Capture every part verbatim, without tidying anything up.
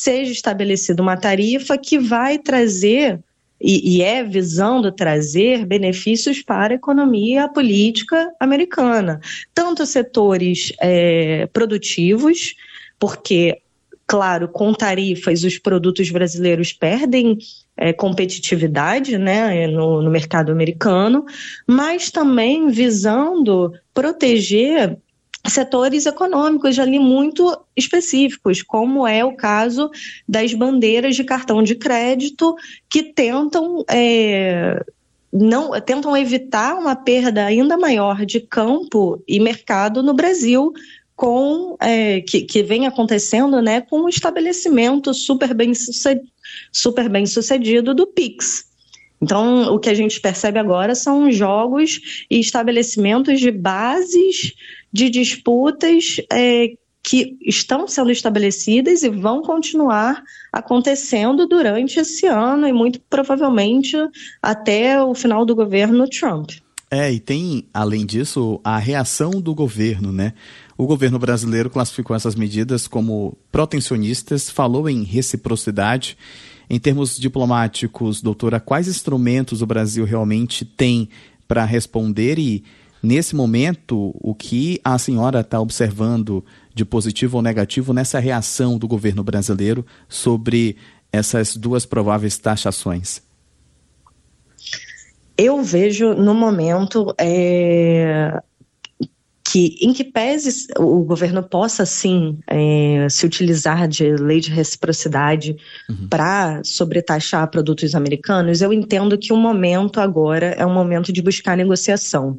seja estabelecida uma tarifa que vai trazer, e, e é visando trazer benefícios para a economia e a política americana. Tanto setores é, produtivos, porque, claro, com tarifas os produtos brasileiros perdem é, competitividade, né, no, no mercado americano, mas também visando proteger setores econômicos ali muito específicos, como é o caso das bandeiras de cartão de crédito que tentam, é, não, tentam evitar uma perda ainda maior de campo e mercado no Brasil, com, é, que, que vem acontecendo, né, com o estabelecimento super bem, sucedido, super bem sucedido do Pix. Então, o que a gente percebe agora são jogos e estabelecimentos de bases de disputas é, que estão sendo estabelecidas e vão continuar acontecendo durante esse ano e muito provavelmente até o final do governo Trump. É, e tem, além disso, a reação do governo, né? O governo brasileiro classificou essas medidas como protecionistas, falou em reciprocidade. Em termos diplomáticos, doutora, quais instrumentos o Brasil realmente tem para responder e, nesse momento, o que a senhora está observando de positivo ou negativo nessa reação do governo brasileiro sobre essas duas prováveis taxações? Eu vejo, no momento, é, que, em que pese o governo possa, sim, é, se utilizar de lei de reciprocidade uhum. para sobretaxar produtos americanos, eu entendo que o momento agora é um momento de buscar negociação.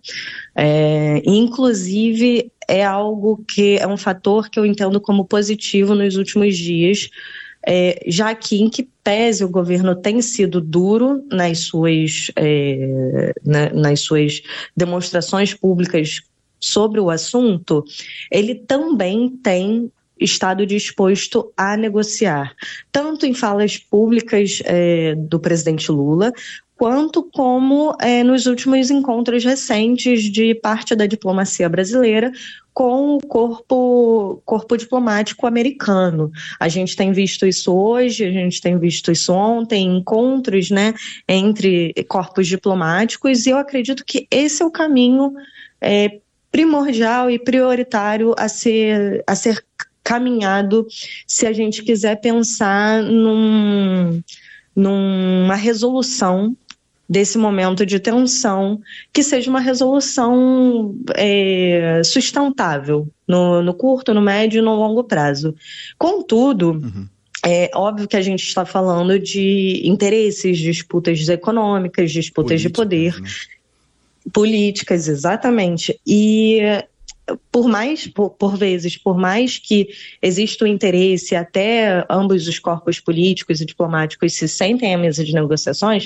É, inclusive, é algo que é um fator que eu entendo como positivo nos últimos dias, É, já que, em que pese o governo tem sido duro nas suas, é, na, nas suas demonstrações públicas sobre o assunto, ele também tem estado disposto a negociar, tanto em falas públicas é, do presidente Lula, quanto como é, nos últimos encontros recentes de parte da diplomacia brasileira com o corpo, corpo diplomático americano. A gente tem visto isso hoje, a gente tem visto isso ontem, encontros, né, entre corpos diplomáticos, e eu acredito que esse é o caminho é, primordial e prioritário a ser, a ser caminhado se a gente quiser pensar num, numa resolução desse momento de tensão, que seja uma resolução é, sustentável no, no curto, no médio e no longo prazo. Contudo, uhum. é óbvio que a gente está falando de interesses, disputas econômicas, disputas políticas, de poder, né? Políticas, exatamente. E por mais, por, por vezes, por mais que exista o interesse, até ambos os corpos políticos e diplomáticos se sentem à mesa de negociações,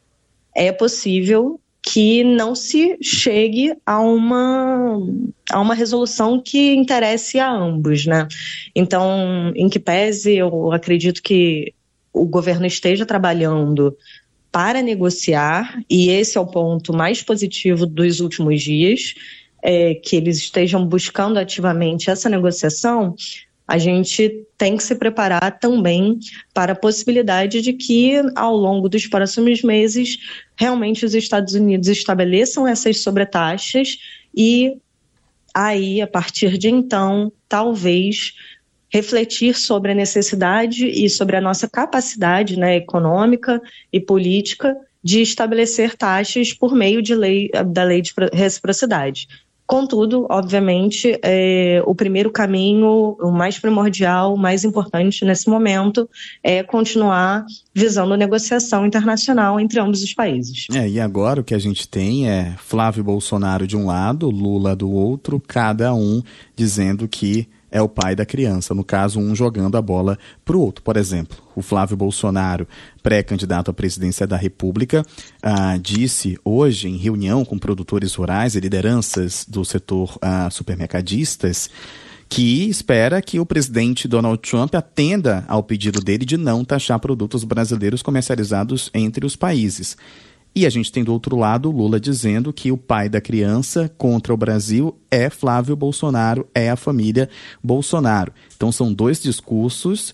é possível que não se chegue a uma, a uma resolução que interesse a ambos, né? Então, em que pese, eu acredito que o governo esteja trabalhando para negociar, e esse é o ponto mais positivo dos últimos dias, é, que eles estejam buscando ativamente essa negociação. A gente tem que se preparar também para a possibilidade de que, ao longo dos próximos meses, realmente os Estados Unidos estabeleçam essas sobretaxas e aí, a partir de então, talvez refletir sobre a necessidade e sobre a nossa capacidade, né, econômica e política de estabelecer taxas por meio de lei, da lei de reciprocidade. Contudo, obviamente, é, o primeiro caminho, o mais primordial, o mais importante nesse momento, é continuar visando a negociação internacional entre ambos os países. É, e agora o que a gente tem é Flávio Bolsonaro de um lado, Lula do outro, cada um dizendo que é o pai da criança, no caso, um jogando a bola para o outro. Por exemplo, o Flávio Bolsonaro, pré-candidato à presidência da República, ah, disse hoje, em reunião com produtores rurais e lideranças do setor ah, supermercadistas, que espera que o presidente Donald Trump atenda ao pedido dele de não taxar produtos brasileiros comercializados entre os países. E a gente tem do outro lado o Lula dizendo que o pai da criança contra o Brasil é Flávio Bolsonaro, é a família Bolsonaro. Então são dois discursos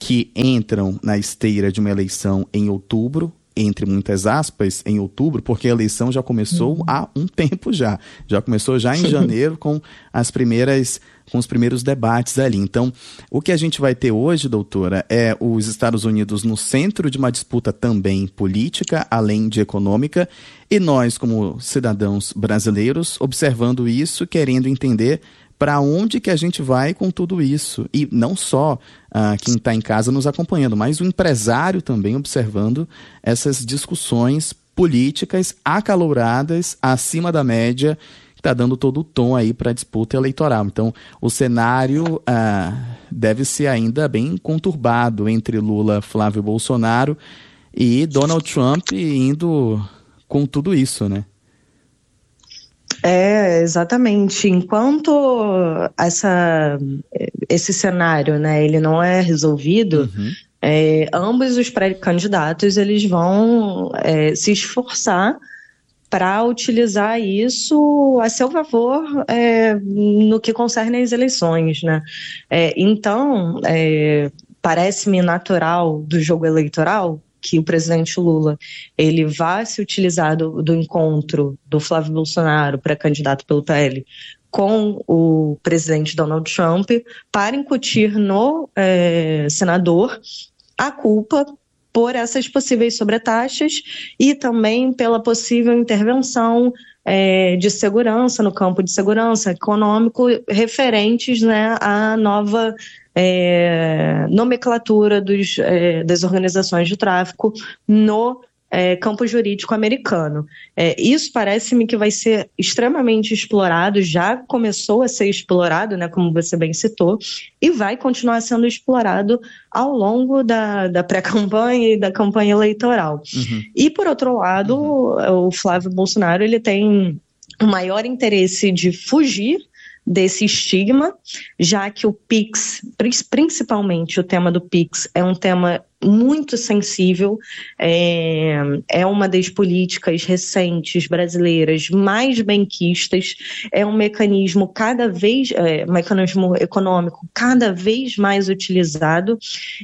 que entram na esteira de uma eleição em outubro, entre muitas aspas, em outubro, porque a eleição já começou uhum. há um tempo já. Já começou já em janeiro com as primeiras, com os primeiros debates ali. Então, o que a gente vai ter hoje, doutora, é os Estados Unidos no centro de uma disputa também política, além de econômica, e nós, como cidadãos brasileiros, observando isso, querendo entender para onde que a gente vai com tudo isso. E não só uh, quem está em casa nos acompanhando, mas o empresário também observando essas discussões políticas acaloradas, acima da média, que está dando todo o tom aí para a disputa eleitoral. Então, o cenário uh, deve ser ainda bem conturbado entre Lula, Flávio Bolsonaro e Donald Trump indo com tudo isso, né? É, exatamente. Enquanto essa, esse cenário, né, ele não é resolvido, uhum. é, ambos os pré-candidatos eles vão é, se esforçar para utilizar isso a seu favor é, no que concerne às eleições, né? É, então, é, parece-me natural do jogo eleitoral que o presidente Lula ele vai se utilizar do, do encontro do Flávio Bolsonaro, pré-candidato pelo P L, com o presidente Donald Trump para incutir no é, senador a culpa por essas possíveis sobretaxas e também pela possível intervenção é, de segurança, no campo de segurança econômico, referentes, né, à nova É, nomenclatura dos, é, das organizações de tráfico no é, campo jurídico americano. É, isso parece-me que vai ser extremamente explorado, já começou a ser explorado, né, como você bem citou, e vai continuar sendo explorado ao longo da, da pré-campanha e da campanha eleitoral. Uhum. E, por outro lado, uhum. o Flávio Bolsonaro ele tem o maior interesse de fugir desse estigma, já que o Pix, principalmente o tema do Pix, é um tema muito sensível, é, é uma das políticas recentes brasileiras mais benquistas, é um mecanismo cada vez, é, mecanismo econômico cada vez mais utilizado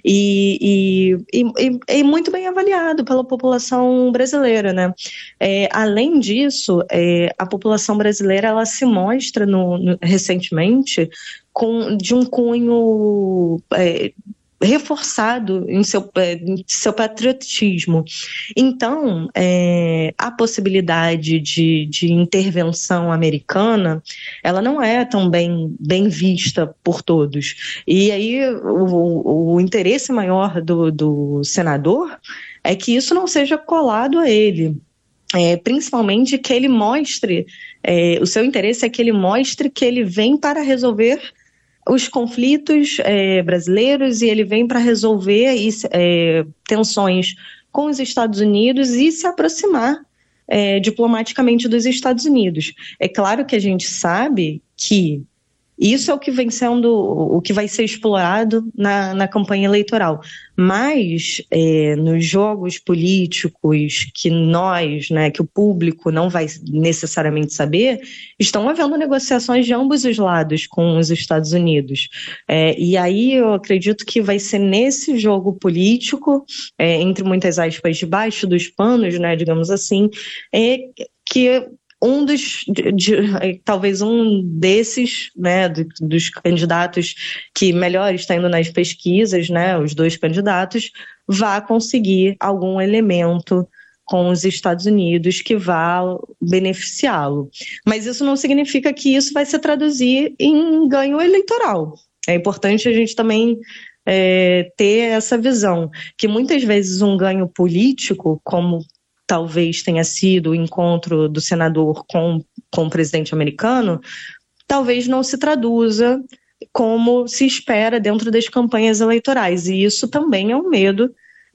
e, e, e, e muito bem avaliado pela população brasileira, né? É, além disso, é, a população brasileira ela se mostra no, no, recentemente com, de um cunho é, reforçado em seu, em seu patriotismo. Então, é, a possibilidade de, de intervenção americana, ela não é tão bem, bem vista por todos. E aí, o, o interesse maior do, do senador é que isso não seja colado a ele. É, principalmente que ele mostre, é, o seu interesse é que ele mostre que ele vem para resolver os conflitos é, brasileiros e ele vem para resolver é, tensões com os Estados Unidos e se aproximar é, diplomaticamente dos Estados Unidos. É claro que a gente sabe que isso é o que vem sendo, o que vai ser explorado na, na campanha eleitoral. Mas é, nos jogos políticos que nós, né, que o público não vai necessariamente saber, estão havendo negociações de ambos os lados com os Estados Unidos. É, e aí eu acredito que vai ser nesse jogo político, é, entre muitas aspas, debaixo dos panos, né, digamos assim, é, que um dos, de, de, talvez um desses, né, do, dos candidatos que melhor está indo nas pesquisas, né, os dois candidatos, vá conseguir algum elemento com os Estados Unidos que vá beneficiá-lo. Mas isso não significa que isso vai se traduzir em ganho eleitoral. É importante a gente também é, ter essa visão, que muitas vezes um ganho político, como talvez tenha sido o encontro do senador com, com o presidente americano, talvez não se traduza como se espera dentro das campanhas eleitorais. E isso também é um medo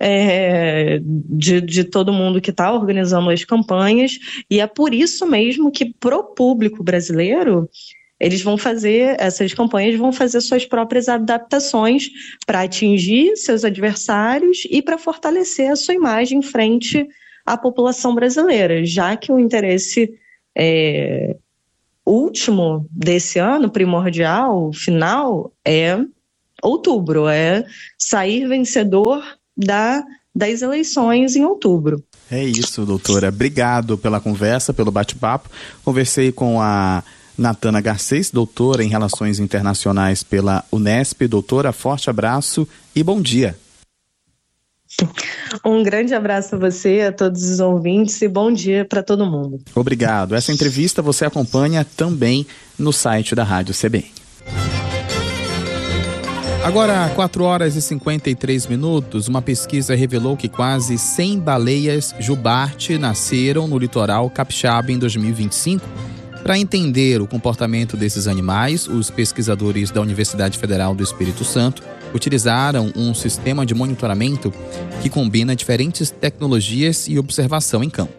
é, de, de todo mundo que está organizando as campanhas, e é por isso mesmo que, pro público brasileiro, eles vão fazer, essas campanhas vão fazer suas próprias adaptações para atingir seus adversários e para fortalecer a sua imagem frente a população brasileira, já que o interesse é, último desse ano, primordial, final, é outubro, é sair vencedor da, das eleições em outubro. É isso, doutora. Obrigado pela conversa, pelo bate-papo. Conversei com a Natana Garcês, doutora em Relações Internacionais pela Unesp. Doutora, forte abraço e bom dia. Um grande abraço a você, a todos os ouvintes e bom dia para todo mundo. Obrigado. Essa entrevista você acompanha também no site da Rádio C B N. Agora, quatro horas e cinquenta e três minutos, uma pesquisa revelou que quase cem baleias jubarte nasceram no litoral capixaba em dois mil e vinte e cinco. Para entender o comportamento desses animais, os pesquisadores da Universidade Federal do Espírito Santo utilizaram um sistema de monitoramento que combina diferentes tecnologias e observação em campo.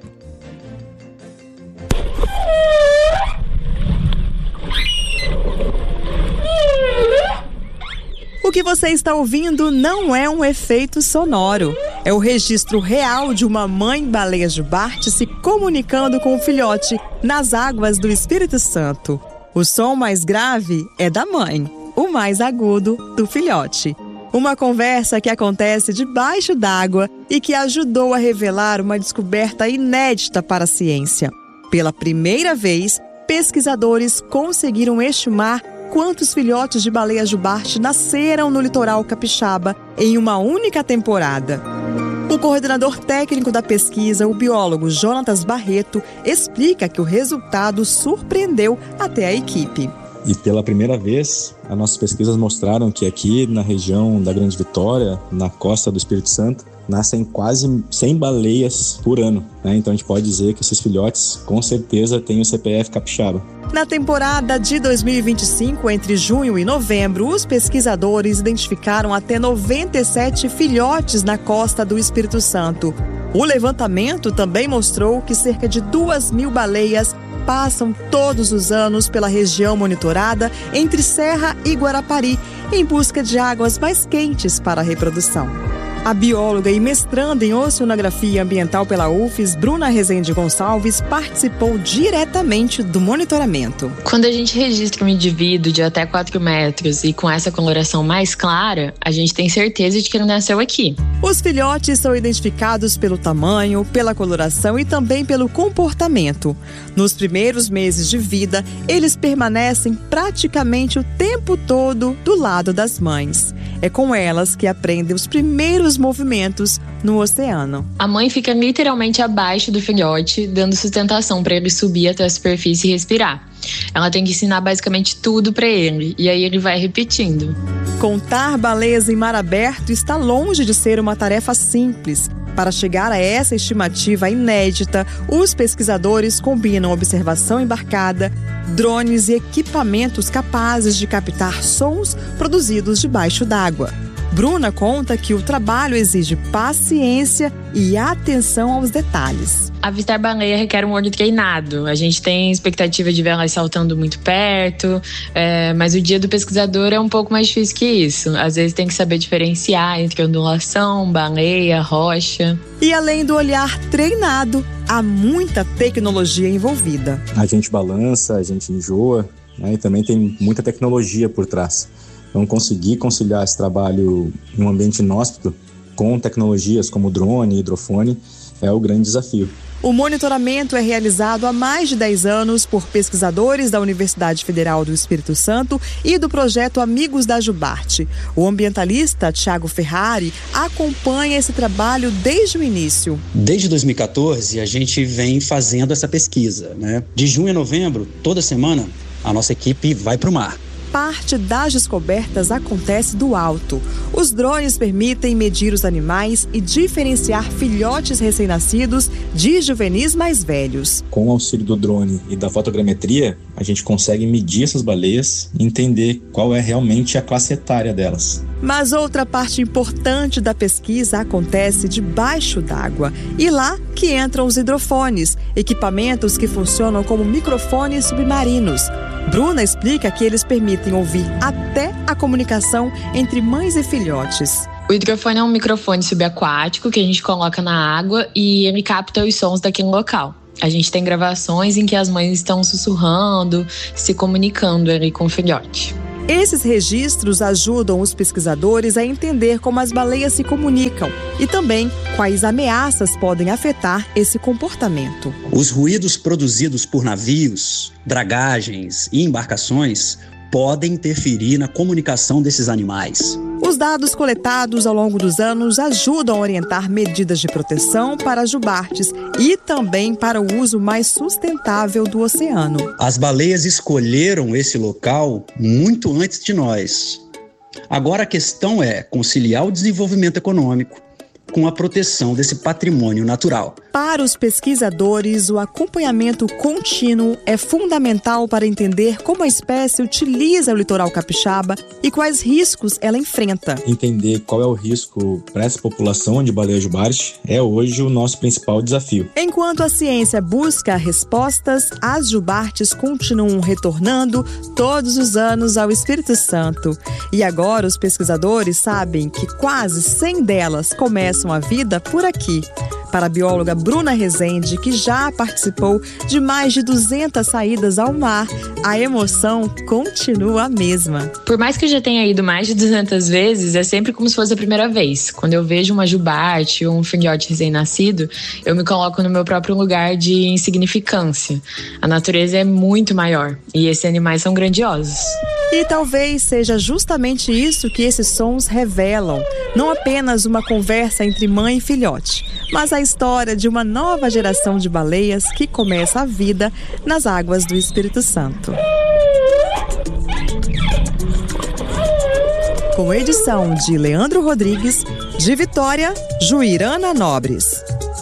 O que você está ouvindo não é um efeito sonoro. É o registro real de uma mãe baleia jubarte se comunicando com o filhote nas águas do Espírito Santo. O som mais grave é da mãe, o mais agudo do filhote. Uma conversa que acontece debaixo d'água e que ajudou a revelar uma descoberta inédita para a ciência. Pela primeira vez, pesquisadores conseguiram estimar quantos filhotes de baleia jubarte nasceram no litoral capixaba em uma única temporada. O coordenador técnico da pesquisa, o biólogo Jonatas Barreto, explica que o resultado surpreendeu até a equipe. E pela primeira vez, as nossas pesquisas mostraram que aqui na região da Grande Vitória, na costa do Espírito Santo, nascem quase cem baleias por ano, né? Então a gente pode dizer que esses filhotes com certeza têm o C P F capixaba. Na temporada de dois mil e vinte e cinco, entre junho e novembro, os pesquisadores identificaram até noventa e sete filhotes na costa do Espírito Santo. O levantamento também mostrou que cerca de duas mil baleias passam todos os anos pela região monitorada entre Serra e Guarapari, em busca de águas mais quentes para a reprodução. A bióloga e mestranda em Oceanografia Ambiental pela U F E S, Bruna Rezende Gonçalves, participou diretamente do monitoramento. Quando a gente registra um indivíduo de até quatro metros e com essa coloração mais clara, a gente tem certeza de que ele nasceu aqui. Os filhotes são identificados pelo tamanho, pela coloração e também pelo comportamento. Nos primeiros meses de vida, eles permanecem praticamente o tempo todo do lado das mães. É com elas que aprendem os primeiros movimentos no oceano. A mãe fica literalmente abaixo do filhote, dando sustentação para ele subir até a superfície e respirar. Ela tem que ensinar basicamente tudo para ele, e aí ele vai repetindo. Contar baleias em mar aberto está longe de ser uma tarefa simples. Para chegar a essa estimativa inédita, os pesquisadores combinam observação embarcada, drones e equipamentos capazes de captar sons produzidos debaixo d'água. Bruna conta que o trabalho exige paciência e atenção aos detalhes. Avistar baleia requer um olho treinado. A gente tem expectativa de ver elas saltando muito perto, é, mas o dia do pesquisador é um pouco mais difícil que isso. Às vezes tem que saber diferenciar entre ondulação, baleia, rocha. E além do olhar treinado, há muita tecnologia envolvida. A gente balança, a gente enjoa, né? E também tem muita tecnologia por trás. Então, conseguir conciliar esse trabalho em um ambiente inóspito com tecnologias como drone e hidrofone é o grande desafio. O monitoramento é realizado há mais de dez anos por pesquisadores da Universidade Federal do Espírito Santo e do projeto Amigos da Jubarte. O ambientalista Thiago Ferrari acompanha esse trabalho desde o início. Desde dois mil e quatorze, a gente vem fazendo essa pesquisa, né? De junho a novembro, toda semana, a nossa equipe vai para o mar. Parte das descobertas acontece do alto. Os drones permitem medir os animais e diferenciar filhotes recém-nascidos de juvenis mais velhos. Com o auxílio do drone e da fotogrametria, a gente consegue medir essas baleias e entender qual é realmente a classe etária delas. Mas outra parte importante da pesquisa acontece debaixo d'água. E lá que entram os hidrofones, equipamentos que funcionam como microfones submarinos. Bruna explica que eles permitem ouvir até a comunicação entre mães e filhotes. O hidrofone é um microfone subaquático que a gente coloca na água e ele capta os sons daquele local. A gente tem gravações em que as mães estão sussurrando, se comunicando ali com o filhote. Esses registros ajudam os pesquisadores a entender como as baleias se comunicam e também quais ameaças podem afetar esse comportamento. Os ruídos produzidos por navios, dragagens e embarcações podem interferir na comunicação desses animais. Os dados coletados ao longo dos anos ajudam a orientar medidas de proteção para as jubartes e também para o uso mais sustentável do oceano. As baleias escolheram esse local muito antes de nós. Agora a questão é conciliar o desenvolvimento econômico com a proteção desse patrimônio natural. Para os pesquisadores, o acompanhamento contínuo é fundamental para entender como a espécie utiliza o litoral capixaba e quais riscos ela enfrenta. Entender qual é o risco para essa população de baleia jubarte é hoje o nosso principal desafio. Enquanto a ciência busca respostas, as jubartes continuam retornando todos os anos ao Espírito Santo. E agora os pesquisadores sabem que quase cem delas começam a vida por aqui. Para a bióloga Bruna Rezende, que já participou de mais de duzentas saídas ao mar, a emoção continua a mesma. Por mais que eu já tenha ido mais de duzentas vezes, é sempre como se fosse a primeira vez. Quando eu vejo uma jubarte ou um filhote recém-nascido, eu me coloco no meu próprio lugar de insignificância. A natureza é muito maior e esses animais são grandiosos. E talvez seja justamente isso que esses sons revelam. Não apenas uma conversa entre mãe e filhote, mas a história de uma nova geração de baleias que começa a vida nas águas do Espírito Santo. Com edição de Leandro Rodrigues, de Vitória, Juirana Nobres.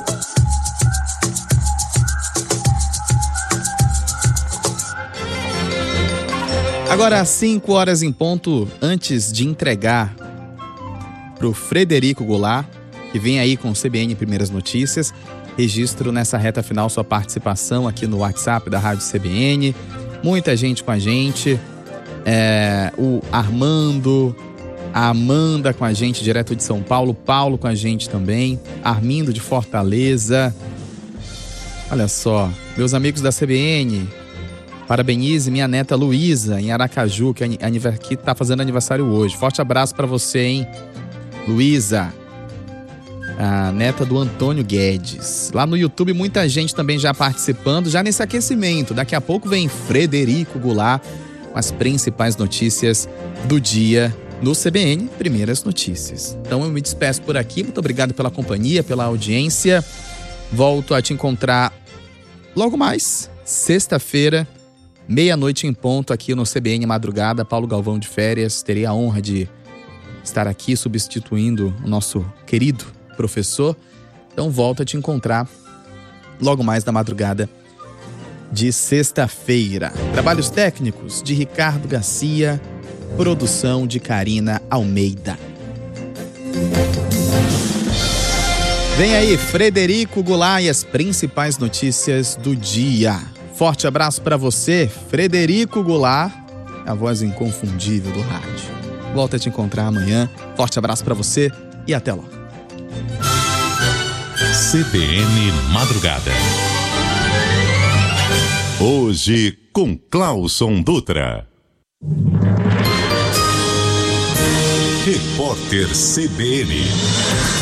Agora, às cinco horas em ponto, antes de entregar para o Frederico Goulart, que vem aí com o C B N Primeiras Notícias, registro nessa reta final sua participação aqui no WhatsApp da Rádio C B N. Muita gente com a gente, é, o Armando, a Amanda com a gente direto de São Paulo, Paulo com a gente também, Armindo de Fortaleza. Olha só, meus amigos da C B N, parabenize minha neta Luísa, em Aracaju, que está fazendo aniversário hoje. Forte abraço para você, hein, Luísa, a neta do Antônio Guedes. Lá no YouTube, muita gente também já participando, já nesse aquecimento. Daqui a pouco vem Frederico Goulart com as principais notícias do dia no C B N Primeiras Notícias. Então eu me despeço por aqui. Muito obrigado pela companhia, pela audiência. Volto a te encontrar logo mais, sexta-feira, meia-noite em ponto, aqui no C B N Madrugada. Paulo Galvão de férias. Terei a honra de estar aqui substituindo o nosso querido professor. Então volto a te encontrar logo mais na madrugada de sexta-feira. Trabalhos técnicos de Ricardo Garcia, produção de Karina Almeida. Vem aí Frederico Goulart e as principais notícias do dia. Forte abraço para você, Frederico Goulart, a voz inconfundível do rádio. Volto a te encontrar amanhã. Forte abraço para você e até logo. C B N Madrugada. Hoje com Clauson Dutra. Repórter C B N.